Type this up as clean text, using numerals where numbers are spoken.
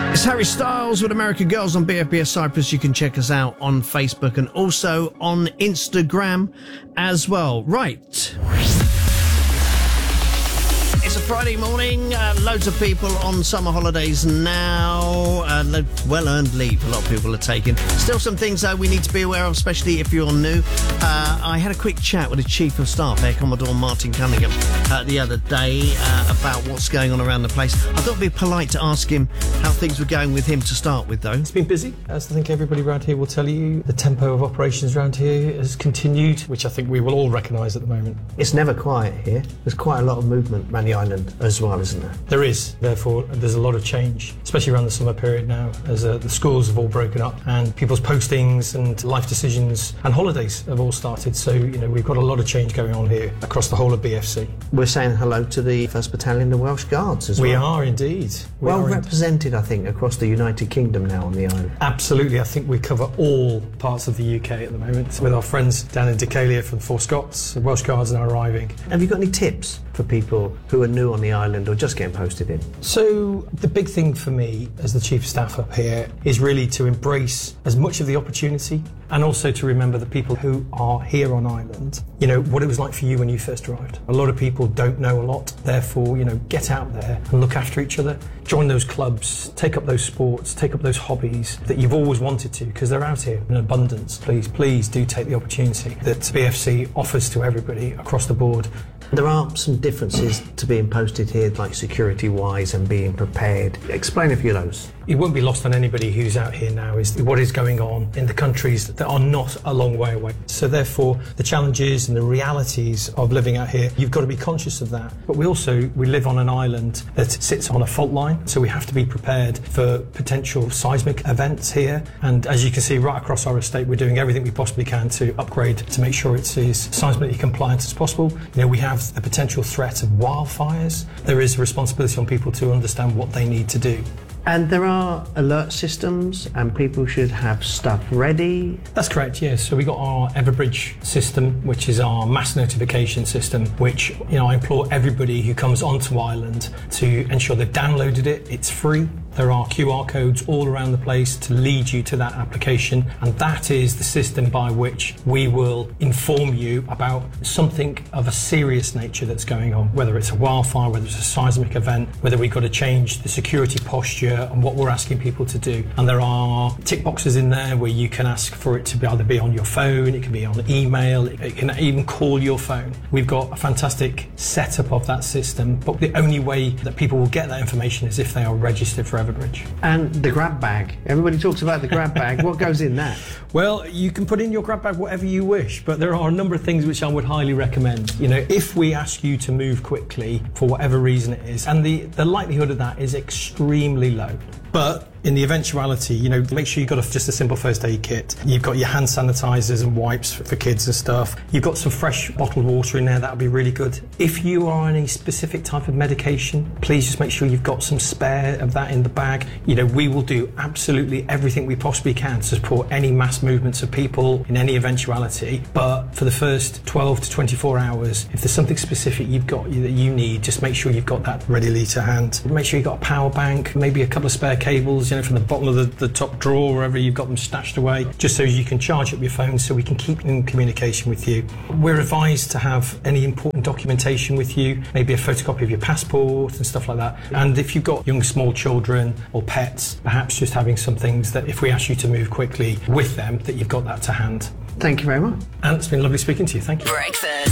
It's Harry Styles with American Girls on BFBS Cyprus. You can check us out on Facebook and also on Instagram as well. Right. It's a Friday morning. Loads of people on summer holidays now. Well-earned leave a lot of people are taking. Still some things, though, we need to be aware of, especially if you're new. I had a quick chat with the Chief of Staff, Air Commodore Martin Cunningham, the other day about what's going on around the place. I thought it'd be polite to ask him how things were going with him to start with, though. It's been busy, as I think everybody around here will tell you. The tempo of operations around here has continued, which I think we will all recognise at the moment. It's never quiet here. There's quite a lot of movement around the island as well, isn't there? There is, therefore there's a lot of change, especially around the summer period now, as the schools have all broken up and people's postings and life decisions and holidays have all started. So, we've got a lot of change going on here across the whole of BFC. We're saying hello to the 1st Battalion, the Welsh Guards as well. We are indeed. Well represented, I think, across the United Kingdom now on the island. Absolutely. I think we cover all parts of the UK at the moment with our friends down in Decalia from Four Scots. The Welsh Guards are now arriving. Have you got any tips for people who are new on the island or just getting posted in? So the big thing for me as the Chief of Staff up here is really to embrace as much of the opportunity and also to remember the people who are here on island, what it was like for you when you first arrived. A lot of people don't know a lot, therefore, get out there and look after each other, join those clubs, take up those sports, take up those hobbies that you've always wanted to, because they're out here in abundance. Please do take the opportunity that BFC offers to everybody across the board. There are some differences to being posted here, like security-wise and being prepared. Explain a few of those. It won't be lost on anybody who's out here now is what is going on in the countries that are not a long way away. So therefore, the challenges and the realities of living out here, you've got to be conscious of that. But we live on an island that sits on a fault line, so we have to be prepared for potential seismic events here. And as you can see right across our estate, we're doing everything we possibly can to upgrade to make sure it's as seismically compliant as possible. We have the potential threat of wildfires. There is a responsibility on people to understand what they need to do. And there are alert systems and people should have stuff ready? That's correct, yes. So we got our Everbridge system, which is our mass notification system, which I implore everybody who comes onto Ireland to ensure they've downloaded it. It's free. There are QR codes all around the place to lead you to that application, and that is the system by which we will inform you about something of a serious nature that's going on, whether it's a wildfire, whether it's a seismic event, whether we've got to change the security posture and what we're asking people to do. And there are tick boxes in there where you can ask for it to either be on your phone, it can be on email, it can even call your phone. We've got a fantastic setup of that system, but the only way that people will get that information is if they are registered for Everbridge. And the grab bag. Everybody talks about the grab bag. What goes in that? Well, you can put in your grab bag whatever you wish, but there are a number of things which I would highly recommend. If we ask you to move quickly for whatever reason it is, and the likelihood of that is extremely low. But in the eventuality, make sure you've got just a simple first aid kit. You've got your hand sanitizers and wipes for kids and stuff. You've got some fresh bottled water in there. That would be really good. If you are on a specific type of medication, please just make sure you've got some spare of that in the bag. We will do absolutely everything we possibly can to support any mass movements of people in any eventuality. But for the first 12 to 24 hours, if there's something specific you've got that you need, just make sure you've got that readily to hand. Make sure you've got a power bank, maybe a couple of spare cables, from the bottom of the top drawer, wherever you've got them stashed away, just so you can charge up your phone so we can keep in communication with you. We're advised to have any important documentation with you, maybe a photocopy of your passport and stuff like that. And if you've got young, small children or pets, perhaps just having some things that if we ask you to move quickly with them, that you've got that to hand. Thank you very much. And it's been lovely speaking to you. Thank you. Breakfast.